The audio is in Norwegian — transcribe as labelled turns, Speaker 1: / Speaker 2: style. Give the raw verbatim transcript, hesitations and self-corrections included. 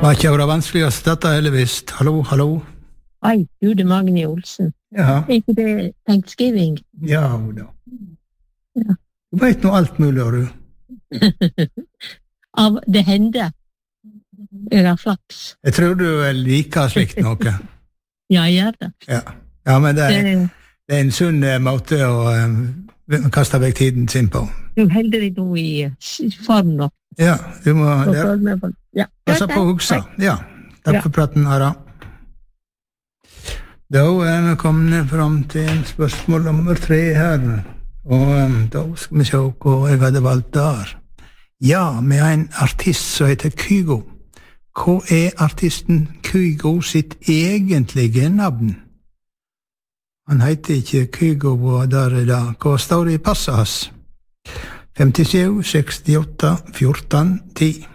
Speaker 1: Var ikke det vanskeligst dette, heldigvis. Hallo, hallo.
Speaker 2: Oi, du, det er Magne Olsen.
Speaker 1: Ja.
Speaker 2: Er ikke det Thanksgiving?
Speaker 1: Ja, da.
Speaker 2: Ja.
Speaker 1: Du vet nå alt mulig, du.
Speaker 2: Av det hender. Jeg har flaks.
Speaker 1: Jeg tror du liker slikt noe.
Speaker 2: Ja, jeg gjør det.
Speaker 1: Ja, ja men det er,
Speaker 2: Det-
Speaker 1: det er en sunn eh, måte å eh, kaste vekk tiden sin på.
Speaker 2: Du holder deg nå i s- form nå.
Speaker 1: Ja, du må
Speaker 2: Så
Speaker 1: ja,
Speaker 2: følg med på- Ja.
Speaker 1: passe på å huske. Ja, takk
Speaker 2: Ja.
Speaker 1: for praten, Ara. Da er vi kommet frem til spørsmål nummer tre her, og um, da skal vi se hva jeg hadde valgt der. Ja, med en artist som heter Kygo. Hva er artisten Kygo sitt egentlige navn? Han heter ikke Kygo, og der er det. Hva står det i passet hans? femtisju, sekstiåtte, fjorten, ti.